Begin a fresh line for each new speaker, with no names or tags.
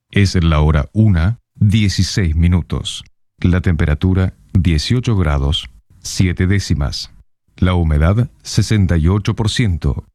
Es la hora 1:16. La temperatura 18 grados 7 décimas. La humedad 68%.